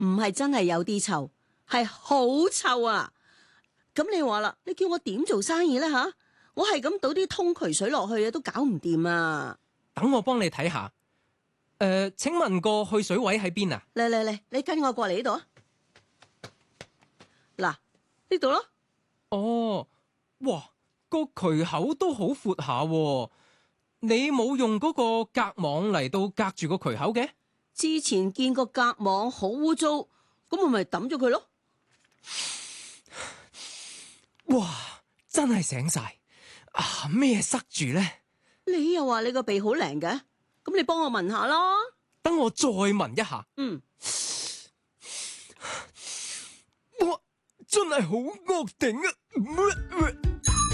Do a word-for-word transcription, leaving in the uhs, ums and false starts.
唔係真係有啲臭，係好臭啊！咁你話啦，你叫我點做生意呢？吓？我係咁倒啲通渠水落去啊，都搞唔掂啊！ 等我幫你睇下。誒、呃，請問個去水位喺邊啊？ 嚟嚟嚟，你跟我過嚟呢度啊！嗱，呢度咯。 哦，哇，個渠口都好闊下喎。你冇用嗰個隔網嚟到隔住個渠口嘅？ 之前見個隔網好污糟，咁我咪抌咗佢咯。 哇，真係醒晒啊！咩塞住呢？ 你又話你個鼻好靈嘅，咁你幫我聞下咯。 等我再聞一下。 嗯， 哇，真係好惡頂啊！